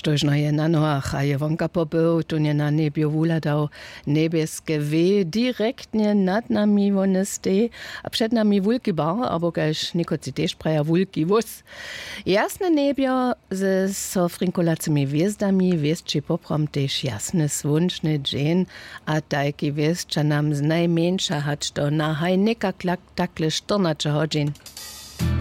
Stož na je na noach a je vonka pobył, tu nie na niebie wuladał niebieskie weh, direktnie nad nami wonesty, a przed nami wulki bar, aber gleich nikocitespreja wulki wus. Jasne niebie ze so frinkolacymi wiezdami, wieszczy poprom też jasne słoneczne dzień, a tajki wieszcza nam z najmniejsza hać to na hajnika klak takle sztornacze chodzin.